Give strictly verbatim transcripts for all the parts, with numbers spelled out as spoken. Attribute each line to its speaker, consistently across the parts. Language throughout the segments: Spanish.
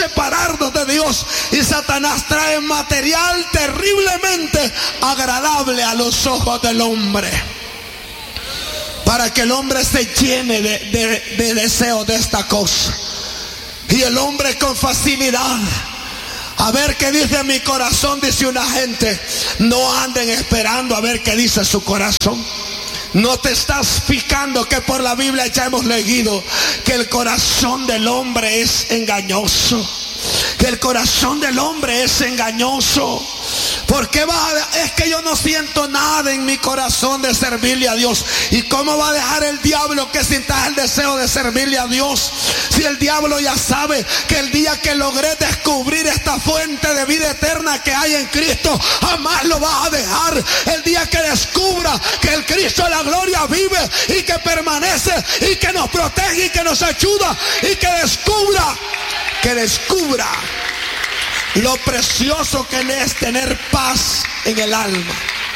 Speaker 1: separarnos de Dios, y Satanás trae material terriblemente agradable a los ojos del hombre, para que el hombre se llene de, de, de deseo de esta cosa. Y el hombre con facilidad, a ver qué dice mi corazón, dice una gente. No anden esperando a ver qué dice su corazón. No te estás fijando que por la Biblia ya hemos leído que el corazón del hombre es engañoso. Que el corazón del hombre es engañoso. ¿Por qué va a, es que yo no siento nada en mi corazón de servirle a Dios? ¿Y cómo va a dejar el diablo que sintas el deseo de servirle a Dios? Si el diablo ya sabe que el día que logré descubrir esta fuente de vida eterna que hay en Cristo, jamás lo vas a dejar. El día que descubra que el Cristo de la gloria vive y que permanece y que nos protege y que nos ayuda, y que descubra, que descubra lo precioso que es tener paz en el alma.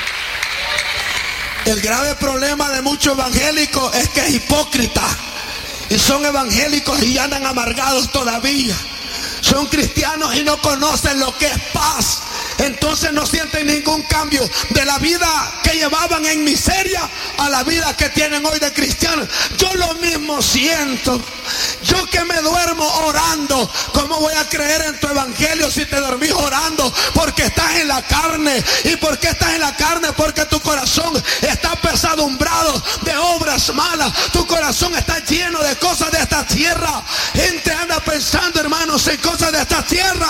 Speaker 1: El grave problema de muchos evangélicos es que es hipócrita, y son evangélicos y andan amargados todavía. Son cristianos y no conocen lo que es paz. Entonces no sienten ningún cambio de la vida que llevaban en miseria a la vida que tienen hoy de cristianos. Yo lo mismo siento. Yo que me duermo orando, ¿cómo voy a creer en tu evangelio si te dormís orando? Porque estás en la carne. ¿Y por qué estás en la carne? Porque tu corazón está pesadumbrado de obras malas. Tu corazón está lleno de cosas de esta tierra. Gente anda pensando, hermanos, en cosas de esta tierra.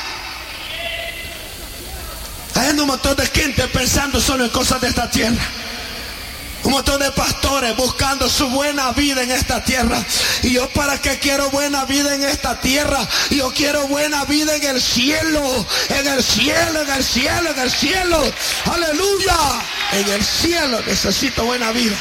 Speaker 1: Hay un montón de gente pensando solo en cosas de esta tierra. Un montón de pastores buscando su buena vida en esta tierra. Y yo, ¿para qué quiero buena vida en esta tierra? Yo quiero buena vida en el cielo. En el cielo, en el cielo, en el cielo. Aleluya. En el cielo necesito buena vida.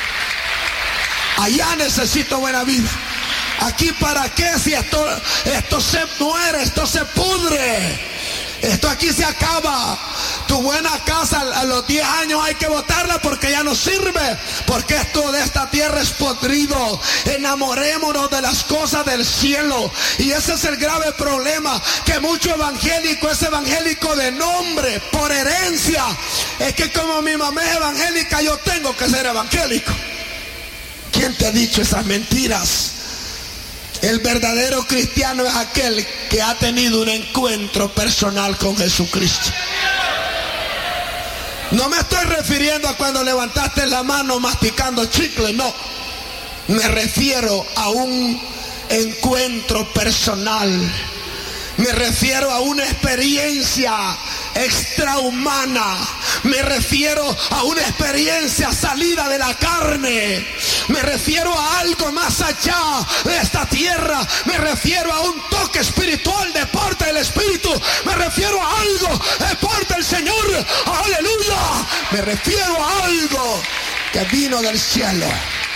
Speaker 1: Allá necesito buena vida. Aquí, ¿para qué? Si esto, esto se muere, esto se pudre. Esto aquí se acaba. Tu buena casa a los diez años hay que botarla porque ya no sirve. Porque esto de esta tierra es podrido. Enamorémonos de las cosas del cielo. Y ese es el grave problema, que mucho evangélico es evangélico de nombre, por herencia. Es que como mi mamá es evangélica, yo tengo que ser evangélico. ¿Quién te ha dicho esas mentiras? El verdadero cristiano es aquel que ha tenido un encuentro personal con Jesucristo. No me estoy refiriendo a cuando levantaste la mano masticando chicle, no. Me refiero a un encuentro personal. Me refiero a una experiencia extrahumana. Me refiero a una experiencia salida de la carne. Me refiero a algo más allá de esta tierra. Me refiero a un toque espiritual de parte del Espíritu. Me refiero a algo de parte del Señor. Aleluya. Me refiero a algo que vino del cielo.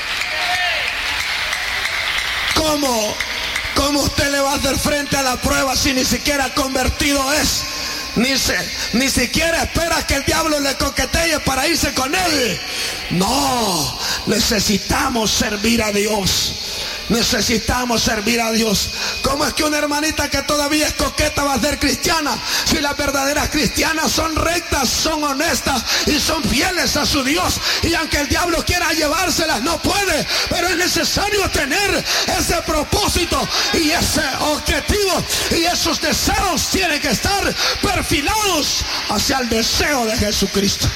Speaker 1: ¿Cómo? ¿Cómo usted le va a hacer frente a la prueba si ni siquiera convertido es? Ni, se, ni siquiera espera que el diablo le coquetee para irse con él. No, necesitamos servir a Dios. Necesitamos servir a Dios. ¿Cómo es que una hermanita que todavía es coqueta va a ser cristiana? Si las verdaderas cristianas son rectas, son honestas y son fieles a su Dios. Y aunque el diablo quiera llevárselas, no puede. Pero es necesario tener ese propósito y ese objetivo. Y esos deseos tienen que estar perfilados hacia el deseo de Jesucristo.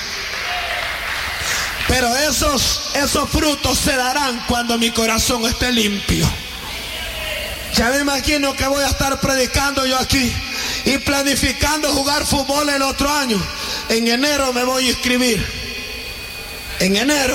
Speaker 1: Pero esos, esos frutos se darán cuando mi corazón esté limpio. Ya me imagino que voy a estar predicando yo aquí y planificando jugar fútbol el otro año. En enero me voy a inscribir. En enero.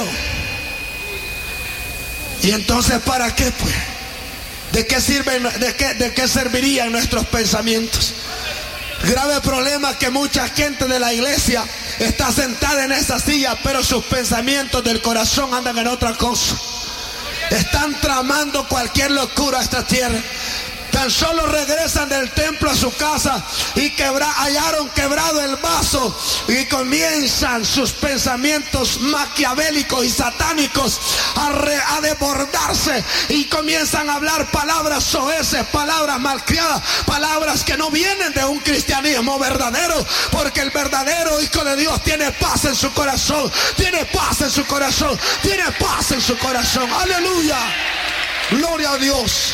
Speaker 1: Y entonces, ¿para qué pues? ¿De qué sirven, de qué, de qué servirían nuestros pensamientos? Grave problema que mucha gente de la iglesia está sentada en esa silla, pero sus pensamientos del corazón andan en otra cosa. Están tramando cualquier locura a esta tierra. Tan solo regresan del templo a su casa y quebra, hallaron quebrado el vaso, y comienzan sus pensamientos maquiavélicos y satánicos a, re, a desbordarse, y comienzan a hablar palabras soeces, palabras malcriadas, palabras que no vienen de un cristianismo verdadero, porque el verdadero hijo de Dios tiene paz en su corazón, tiene paz en su corazón, tiene paz en su corazón. Aleluya, gloria a Dios,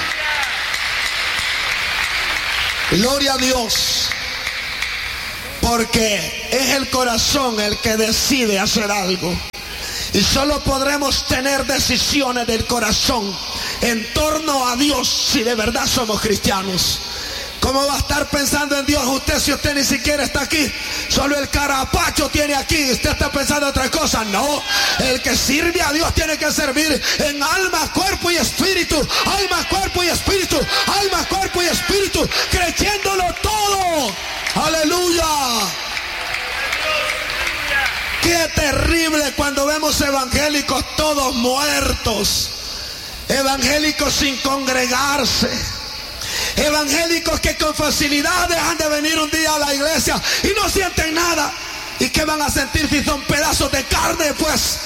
Speaker 1: gloria a Dios, porque es el corazón el que decide hacer algo, y solo podremos tener decisiones del corazón en torno a Dios si de verdad somos cristianos. ¿Cómo va a estar pensando en Dios usted si usted ni siquiera está aquí? Solo el carapacho tiene aquí, usted está pensando en otra cosa. No, el que sirve a Dios tiene que servir en alma, cuerpo y espíritu, alma, cuerpo y espíritu, alma, cuerpo y espíritu, creyéndolo todo. Aleluya. Qué terrible cuando vemos evangélicos todos muertos, evangélicos sin congregarse, evangélicos que con facilidad dejan de venir un día a la iglesia y no sienten nada. ¿Y qué van a sentir si son pedazos de carne? Pues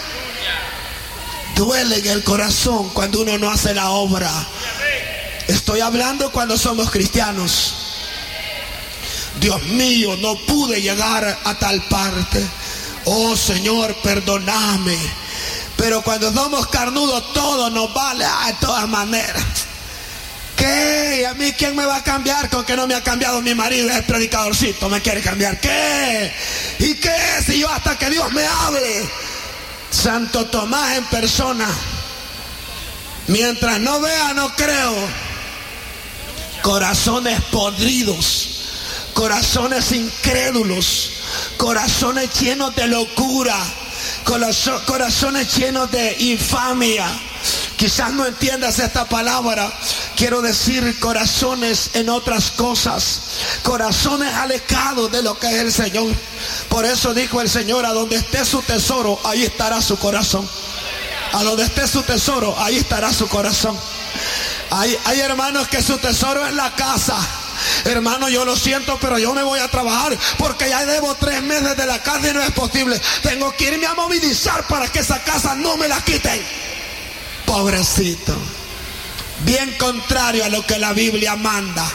Speaker 1: duele en el corazón cuando uno no hace la obra. Estoy hablando cuando somos cristianos. Dios mío, no pude llegar a tal parte. Oh Señor, perdóname. Pero cuando somos carnudos, todo nos vale ah, de todas maneras. ¿Qué? ¿Y a mí quién me va a cambiar? Con que no me ha cambiado mi marido, es el predicadorcito, me quiere cambiar. ¿Qué? ¿Y qué? Si yo hasta que Dios me hable. Santo Tomás en persona. Mientras no vea, no creo. Corazones podridos, corazones incrédulos, corazones llenos de locura, corazones llenos de infamia. Quizás no entiendas esta palabra. Quiero decir corazones en otras cosas, corazones alejados de lo que es el Señor. Por eso dijo el Señor: a donde esté su tesoro, ahí estará su corazón. A donde esté su tesoro, ahí estará su corazón. Hay, hay hermanos que su tesoro es la casa. Hermano, yo lo siento, pero yo me voy a trabajar porque ya debo tres meses de la casa y no es posible. Tengo que irme a movilizar para que esa casa no me la quiten. Pobrecito. Bien contrario a lo que la Biblia manda.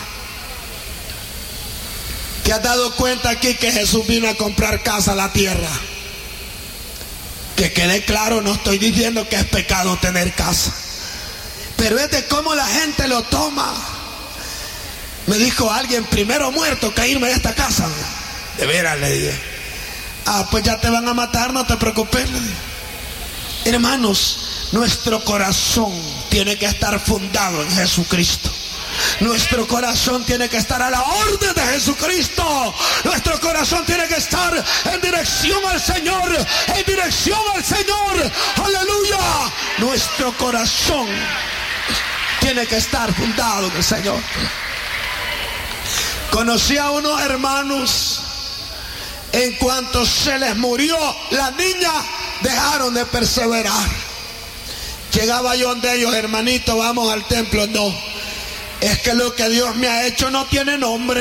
Speaker 1: ¿Te has dado cuenta aquí que Jesús vino a comprar casa a la tierra? Que quede claro, no estoy diciendo que es pecado tener casa, pero es de cómo la gente lo toma. Me dijo alguien: primero muerto que irme de esta casa. De veras, le dije. Ah, pues ya te van a matar, no te preocupes, le dije. Hermanos, nuestro corazón tiene que estar fundado en Jesucristo. Nuestro corazón tiene que estar a la orden de Jesucristo. Nuestro corazón tiene que estar en dirección al Señor, en dirección al Señor. Aleluya. Nuestro corazón tiene que estar fundado en el Señor. Conocí a unos hermanos, en cuanto se les murió la niña, dejaron de perseverar. Llegaba yo donde ellos: hermanito, vamos al templo. No, es que lo que Dios me ha hecho no tiene nombre.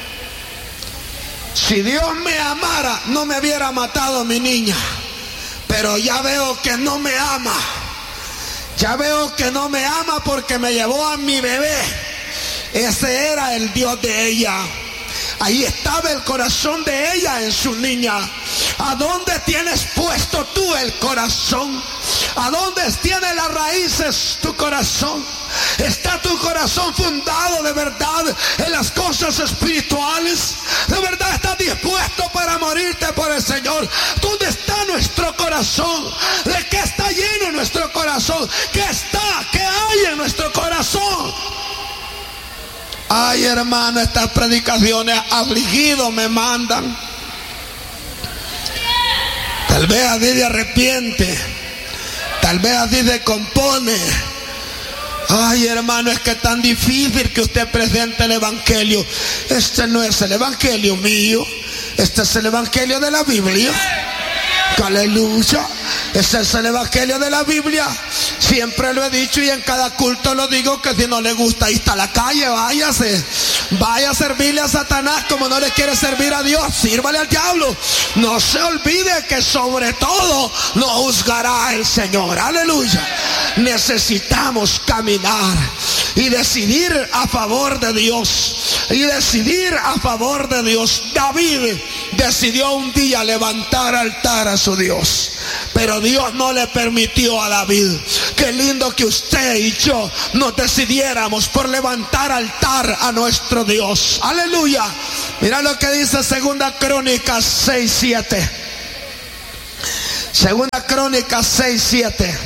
Speaker 1: Si Dios me amara, no me hubiera matado a mi niña, pero ya veo que no me ama. Ya veo que no me ama porque me llevó a mi bebé. Ese era el Dios de ella. Ahí estaba el corazón de ella en su niña. ¿A dónde tienes puesto tú el corazón? ¿A dónde tiene las raíces tu corazón? ¿Está tu corazón fundado de verdad en las cosas espirituales? ¿De verdad estás dispuesto para morirte por el Señor? ¿Dónde está nuestro corazón? ¿De qué está lleno nuestro corazón? ¿Qué está? ¿Qué hay en nuestro corazón? Ay, hermano, estas predicaciones afligidos me mandan. Tal vez así se arrepiente, tal vez así se compone. Ay, hermano, es que es tan difícil que usted presente el evangelio. Este no es el evangelio mío, este es el evangelio de la Biblia. Aleluya. Ese es el evangelio de la Biblia. Si siempre lo he dicho y en cada culto lo digo, que si no le gusta ir a la calle, váyase. Vaya a servirle a Satanás como no le quiere servir a Dios. Sírvale al diablo. No se olvide que sobre todo nos juzgará el Señor. Aleluya. Necesitamos caminar y decidir a favor de Dios. Y decidir a favor de Dios. David decidió un día levantar altar a su Dios, pero Dios no le permitió a David. Qué lindo que usted y yo nos decidiéramos por levantar altar a nuestro Dios. Aleluya. Mira lo que dice Segunda Crónicas seis siete. Segunda Crónicas seis siete.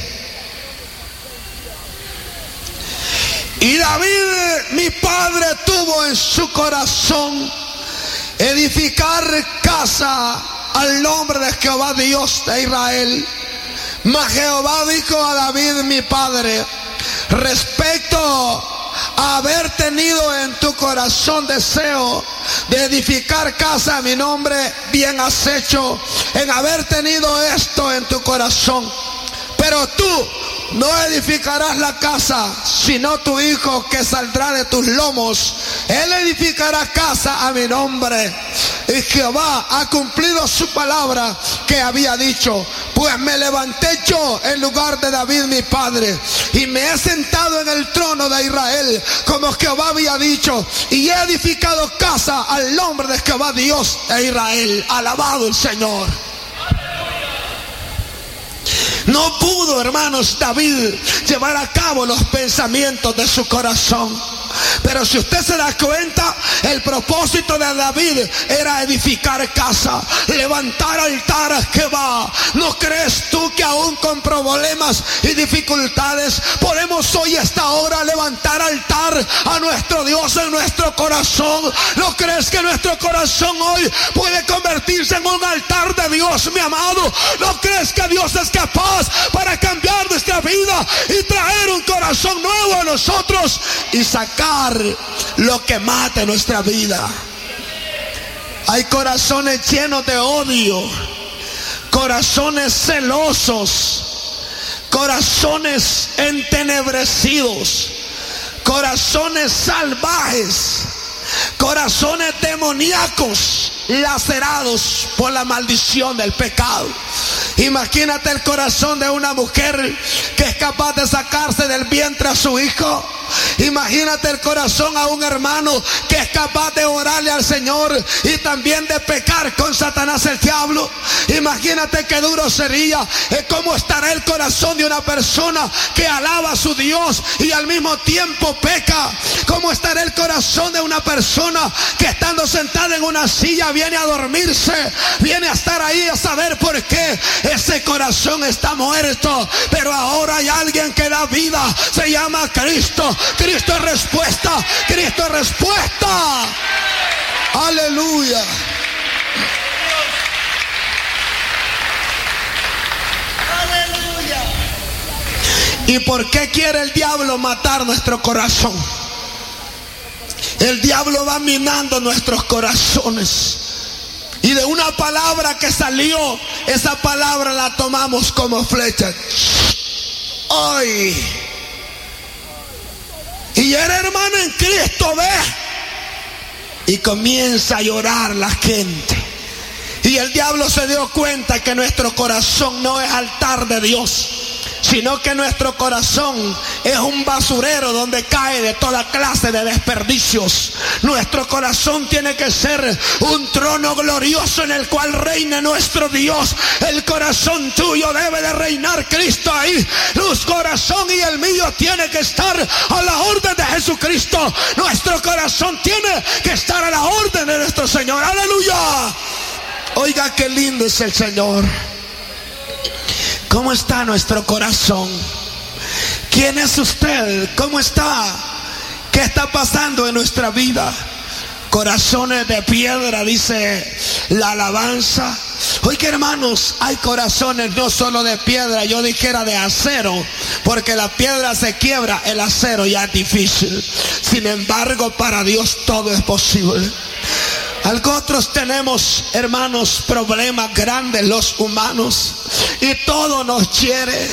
Speaker 1: Y David, mi padre, tuvo en su corazón edificar casa al nombre de Jehová Dios de Israel. Mas Jehová dijo a David, mi padre, respecto a haber tenido en tu corazón deseo de edificar casa a mi nombre, bien has hecho en haber tenido esto en tu corazón. Pero tú no edificarás la casa, sino tu hijo que saldrá de tus lomos. Él edificará casa a mi nombre. Y Jehová ha cumplido su palabra que había dicho. Pues me levanté yo en lugar de David mi padre, y me he sentado en el trono de Israel, como Jehová había dicho, y he edificado casa al nombre de Jehová Dios de Israel. Alabado el Señor. No pudo, hermanos, David llevar a cabo los pensamientos de su corazón. Pero si usted se da cuenta, el propósito de David era edificar casa, levantar altar a Jehová. ¿No crees tú que aún con problemas y dificultades podemos hoy a esta hora levantar altar a nuestro Dios en nuestro corazón? ¿No crees que nuestro corazón hoy puede convertirse en un altar de Dios, mi amado? ¿No crees que Dios es capaz para cambiar nuestra vida y traer un corazón nuevo a nosotros y sacar lo que mata nuestra vida? Hay corazones llenos de odio, corazones celosos, corazones entenebrecidos, corazones salvajes, corazones demoníacos, lacerados por la maldición del pecado. Imagínate el corazón de una mujer que es capaz de sacarse del vientre a su hijo. Imagínate el corazón a un hermano que es capaz de orarle al Señor y también de pecar con Satanás el diablo. Imagínate qué duro sería, eh, cómo estará el corazón de una persona que alaba a su Dios y al mismo tiempo peca. Cómo estará el corazón de una persona que estando sentada en una silla viene a dormirse, viene a estar ahí a saber por qué. Ese corazón está muerto, pero ahora hay alguien que da vida. Se llama Cristo. Cristo es respuesta. Cristo es respuesta. Aleluya. Aleluya. ¿Y por qué quiere el diablo matar nuestro corazón? El diablo va minando nuestros corazones. Y de una palabra que salió, esa palabra la tomamos como flecha. Hoy. Y era hermano en Cristo, ve. Y comienza a llorar la gente. Y el diablo se dio cuenta que nuestro corazón no es altar de Dios, sino que nuestro corazón es un basurero donde cae de toda clase de desperdicios. Nuestro corazón tiene que ser un trono glorioso en el cual reine nuestro Dios. El corazón tuyo debe de reinar Cristo ahí. Tu corazón y el mío tiene que estar a la orden de Jesucristo. Nuestro corazón tiene que estar a la orden de nuestro Señor. Aleluya. Oiga, qué lindo es el Señor. ¿Cómo está nuestro corazón? ¿Quién es usted? ¿Cómo está? ¿Qué está pasando en nuestra vida? Corazones de piedra, dice la alabanza. Oiga, hermanos, hay corazones no solo de piedra, yo dijera de acero, porque la piedra se quiebra, el acero ya es difícil. Sin embargo, para Dios todo es posible. Algunos tenemos, hermanos, problemas grandes los humanos, y todo nos hiere.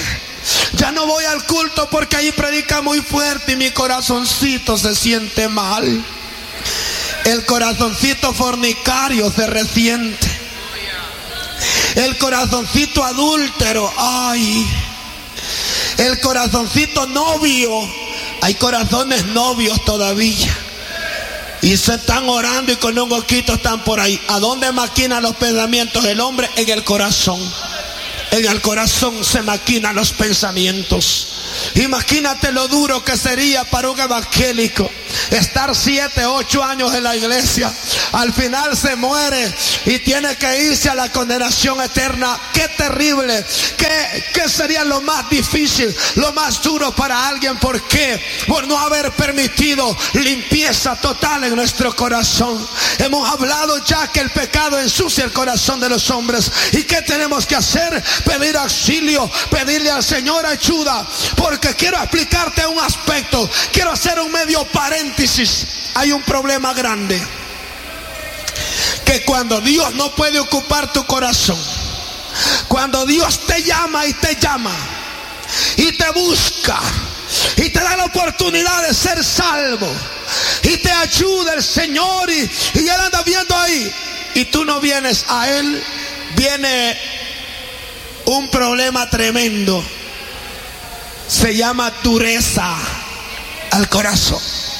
Speaker 1: Ya no voy al culto porque ahí predica muy fuerte y mi corazoncito se siente mal. El corazoncito fornicario se resiente. El corazoncito adúltero, ay. El corazoncito novio. Hay corazones novios todavía. Y se están orando y con un huequito están por ahí. ¿A dónde maquinan los pensamientos del hombre? En el corazón. En el corazón se maquinan los pensamientos. Imagínate lo duro que sería para un evangélico estar siete, ocho años en la iglesia, al final se muere y tiene que irse a la condenación eterna. Qué terrible. ¿Qué, qué sería lo más difícil, lo más duro para alguien? ¿Por qué? Por no haber permitido limpieza total en nuestro corazón. Hemos hablado ya que el pecado ensucia el corazón de los hombres. ¿Y qué tenemos que hacer? Pedir auxilio, pedirle al Señor ayuda. Porque quiero explicarte un aspecto, quiero hacer un medio paréntesis. Hay un problema grande, que cuando Dios no puede ocupar tu corazón, cuando Dios te llama y te llama y te busca y te da la oportunidad de ser salvo y te ayuda el Señor y, y Él anda viendo ahí y tú no vienes a Él, viene un problema tremendo. Se llama dureza al corazón.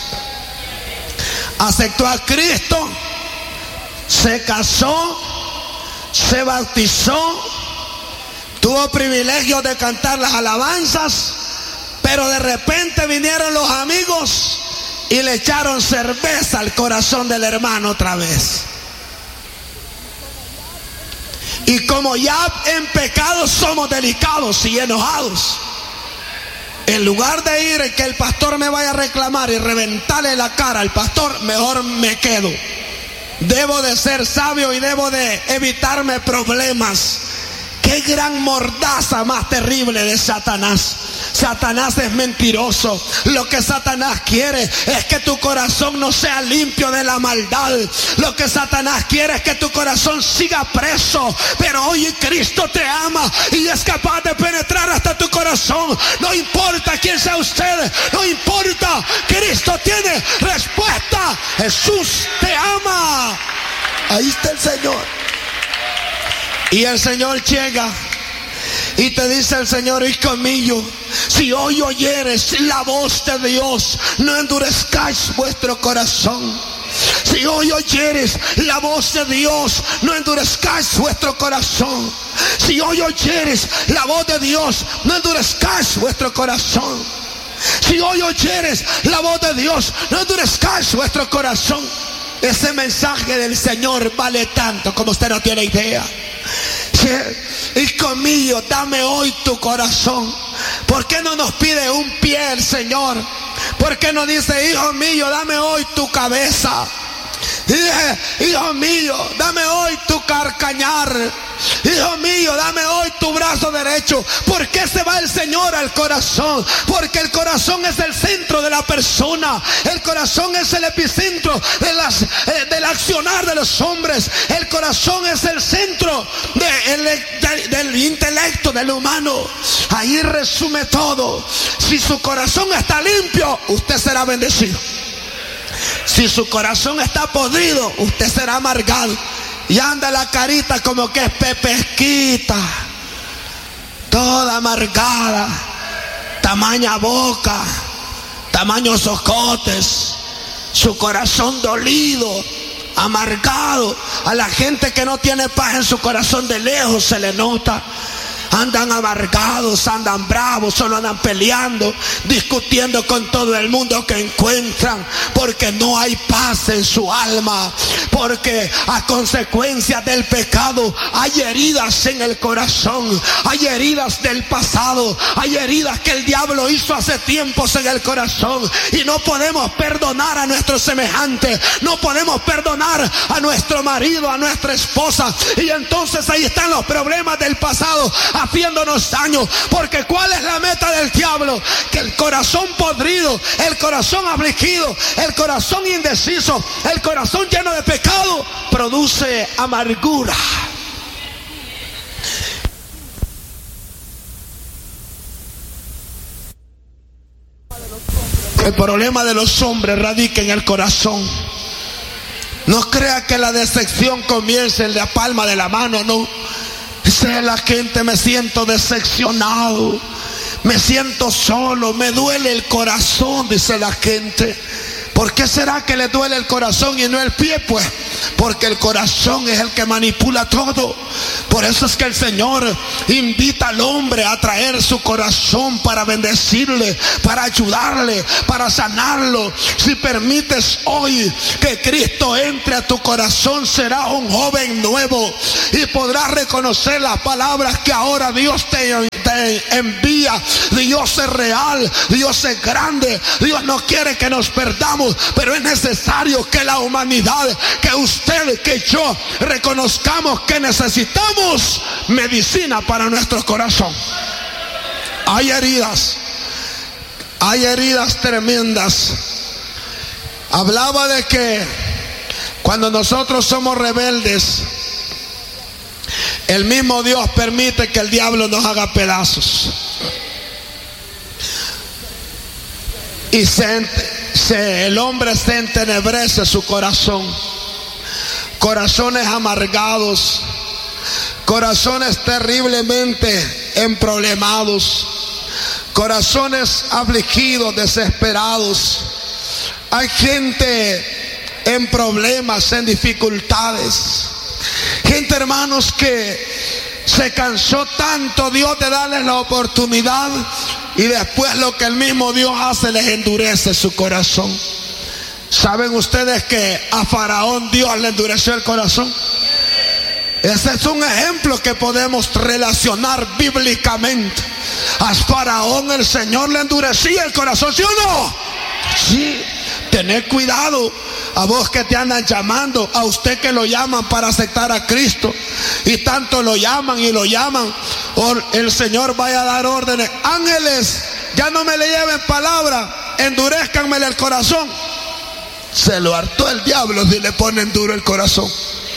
Speaker 1: Aceptó a Cristo, se casó, se bautizó, tuvo privilegio de cantar las alabanzas, pero de repente vinieron los amigos y le echaron cerveza al corazón del hermano otra vez. Y como ya en pecado somos delicados y enojados, en lugar de ir y que el pastor me vaya a reclamar y reventarle la cara al pastor, mejor me quedo. Debo de ser sabio y debo de evitarme problemas. Qué gran mordaza más terrible de Satanás. Satanás es mentiroso. Lo que Satanás quiere es que tu corazón no sea limpio de la maldad. Lo que Satanás quiere es que tu corazón siga preso. Pero hoy Cristo te ama y es capaz de penetrar hasta tu corazón. No importa quién sea usted, no importa. Cristo tiene respuesta. Jesús te ama. Ahí está el Señor. Y el Señor llega y te dice el Señor: hijo mío, si hoy oyeres la voz de Dios, no endurezcáis vuestro corazón. Si hoy oyeres la voz de Dios, no endurezcáis vuestro corazón. Si hoy oyeres la voz de Dios, no endurezcáis vuestro corazón. Si hoy oyeres la voz de Dios, no endurezcáis vuestro corazón. Ese mensaje del Señor vale tanto como usted no tiene idea. Hijo mío, dame hoy tu corazón. ¿Por qué no nos pide un pie el Señor? ¿Por qué no dice: hijo mío, dame hoy tu cabeza? Dije: hijo mío, dame hoy tu carcañar. Hijo mío, dame hoy tu brazo derecho. ¿Por qué se va el Señor al corazón? Porque el corazón es el centro de la persona. El corazón es el epicentro de las, eh, del accionar de los hombres. El corazón es el centro de, el, de, del intelecto del humano. Ahí resume todo. Si su corazón está limpio, usted será bendecido. Si su corazón está podrido, usted será amargado. Y anda la carita como que es pepesquita, toda amargada, tamaña boca, tamaños ojotes, su corazón dolido, amargado. A la gente que no tiene paz en su corazón, de lejos se le nota. Andan amargados, andan bravos, solo andan peleando, discutiendo con todo el mundo que encuentran, porque no hay paz en su alma, porque a consecuencia del pecado hay heridas en el corazón, hay heridas del pasado, hay heridas que el diablo hizo hace tiempos en el corazón, y no podemos perdonar a nuestros semejantes, no podemos perdonar a nuestro marido, a nuestra esposa, y entonces ahí están los problemas del pasado haciéndonos daño. Porque ¿cuál es la meta del diablo? Que el corazón podrido, el corazón afligido, el corazón indeciso, el corazón lleno de pecado produce amargura. El problema de los hombres radica en el corazón. No crea que la decepción comienza en la palma de la mano, no. Dice la gente, me siento decepcionado, me siento solo, me duele el corazón, dice la gente. ¿Por qué será que le duele el corazón y no el pie? Pues porque el corazón es el que manipula todo. Por eso es que el Señor invita al hombre a traer su corazón para bendecirle, para ayudarle, para sanarlo. Si permites hoy que Cristo entre a tu corazón, serás un joven nuevo y podrás reconocer las palabras que ahora Dios te, te envía. Dios es real, Dios es grande, Dios no quiere que nos perdamos. Pero es necesario que la humanidad, que usted, que yo reconozcamos que necesitamos medicina para nuestro corazón. Hay heridas, hay heridas tremendas. Hablaba de que cuando nosotros somos rebeldes, el mismo Dios permite que el diablo nos haga pedazos. Y se, se, el hombre se entenebrece su corazón. Corazones amargados, corazones terriblemente emproblemados, corazones afligidos, desesperados. Hay gente en problemas, en dificultades. Gente, hermanos, que se cansó tanto Dios de darles la oportunidad, y después lo que el mismo Dios hace, les endurece su corazón. ¿Saben ustedes que a Faraón Dios le endureció el corazón? Ese es un ejemplo que podemos relacionar bíblicamente. A Faraón el Señor le endurecía el corazón, ¿sí o no? Sí. Tened cuidado, a vos que te andan llamando, a usted que lo llaman para aceptar a Cristo, y tanto lo llaman y lo llaman, o el Señor vaya a dar órdenes: ángeles, ya no me le lleven palabra, endurezcanmele el corazón. Se lo hartó el diablo si le ponen duro el corazón.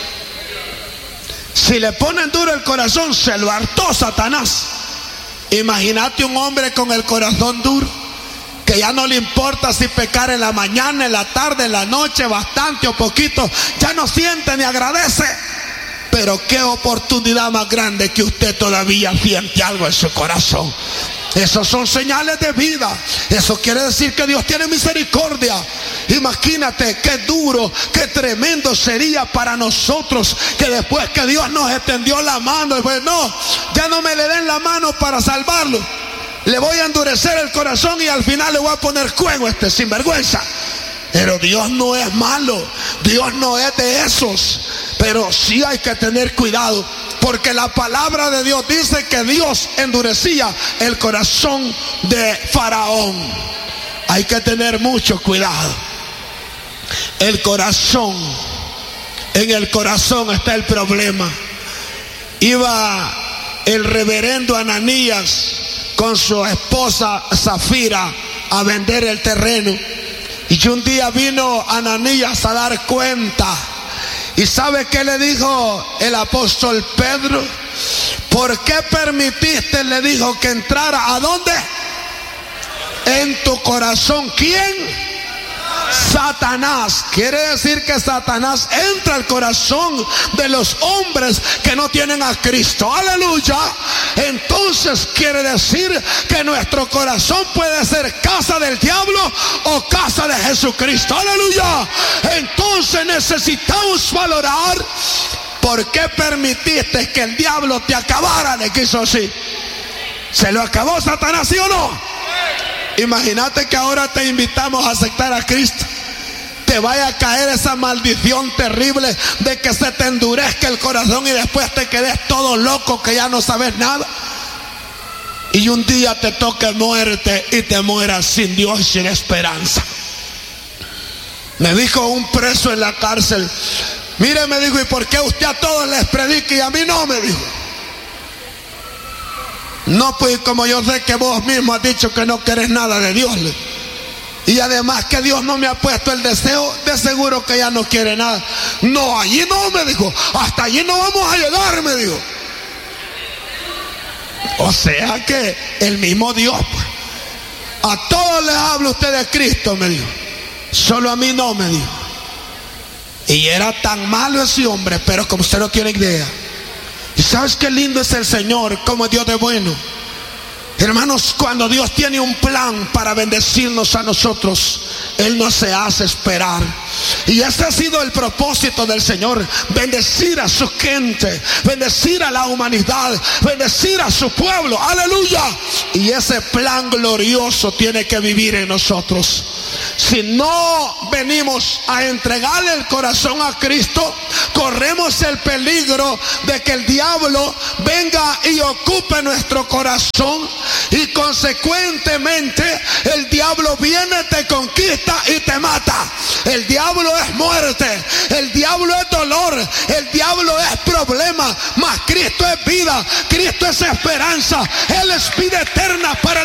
Speaker 1: Si le ponen duro el corazón, se lo hartó Satanás. Imagínate un hombre con el corazón duro, que ya no le importa si pecar en la mañana, en la tarde, en la noche, bastante o poquito, ya no siente ni agradece. Pero qué oportunidad más grande que usted todavía siente algo en su corazón. Esos son señales de vida. Eso quiere decir que Dios tiene misericordia. Imagínate qué duro, qué tremendo sería para nosotros que después que Dios nos extendió la mano, pues no, ya no me le den la mano para salvarlo, le voy a endurecer el corazón y al final le voy a poner cuero a este sinvergüenza. Pero Dios no es malo, Dios no es de esos. Pero sí hay que tener cuidado, porque la palabra de Dios dice que Dios endurecía el corazón de Faraón. Hay que tener mucho cuidado. El corazón, en el corazón está el problema. Iba el reverendo Ananías con su esposa Zafira a vender el terreno, y un día vino Ananías a dar cuenta. ¿Y sabe qué le dijo el apóstol Pedro? ¿Por qué permitiste, le dijo, que entrara a dónde? En tu corazón. ¿Quién? Satanás. Quiere decir que Satanás entra al corazón de los hombres que no tienen a Cristo. Aleluya. Entonces quiere decir que nuestro corazón puede ser casa del diablo o casa de Jesucristo. Aleluya. Entonces necesitamos valorar por qué permitiste que el diablo te acabara. Le quiso así. ¿Se lo acabó Satanás, sí o no? Imagínate que ahora te invitamos a aceptar a Cristo, te vaya a caer esa maldición terrible de que se te endurezca el corazón y después te quedes todo loco, que ya no sabes nada, y un día te toque muerte y te mueras sin Dios y sin esperanza. Me dijo un preso en la cárcel: mire, me dijo, ¿y por qué usted a todos les predica y a mí no? Me dijo. No, pues como yo sé que vos mismo has dicho que no querés nada de Dios, y además que Dios no me ha puesto el deseo, de seguro que ya no quiere nada. No, allí no, me dijo, hasta allí no vamos a llegar, me dijo. O sea que el mismo Dios, pues, a todos les habla usted de Cristo, me dijo. Solo a mí no, me dijo. Y era tan malo ese hombre, pero como usted no tiene idea. Y sabes qué lindo es el Señor, como es Dios de bueno. Hermanos, cuando Dios tiene un plan para bendecirnos a nosotros, Él no se hace esperar. Y ese ha sido el propósito del Señor: bendecir a su gente, bendecir a la humanidad, bendecir a su pueblo. Aleluya. Y ese plan glorioso tiene que vivir en nosotros. Si no venimos a entregarle el corazón a Cristo, corremos el peligro de que el diablo venga y ocupe nuestro corazón, y consecuentemente el diablo viene, te conquista y te mata. El diablo es muerte, el diablo es dolor, el diablo es problema, mas Cristo es vida, Cristo es esperanza, Él es vida eterna para